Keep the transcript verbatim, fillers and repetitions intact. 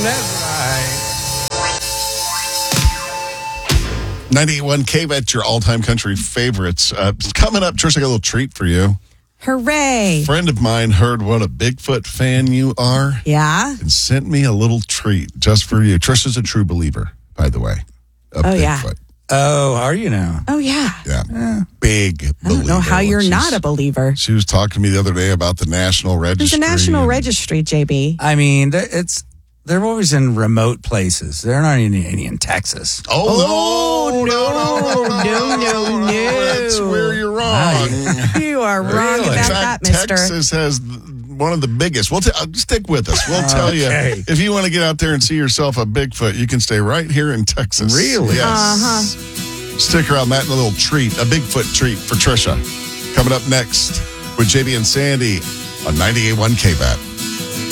That's right. ninety-eight point one K-Bet, your all-time country favorites. Uh, coming up, Trish, I got a little treat for you. Hooray. A friend of mine heard what a Bigfoot fan you are. Yeah? And sent me a little treat just for you. Trish is a true believer, by the way, of Oh, Bigfoot. yeah. Oh, are you now? Oh, yeah. Yeah. Big believer. I don't know how you're She's- not a believer. She was talking to me the other day about the National Registry. There's a National and- Registry, J B. I mean, th- it's they're always in remote places. They're not in any in Texas. Oh, no, no, no, no, no, no. That's where you're wrong. You are wrong Really? In about fact, that, mister. Texas has one of the biggest. We'll t- uh, stick with us. We'll tell Okay. you if you want to get out there and see yourself a Bigfoot, you can stay right here in Texas. Really? Yes. Uh-huh. Stick around, Matt, and a little treat, a Bigfoot treat for Trisha. Coming up next with J B and Sandy on ninety-eight point one K-Bet.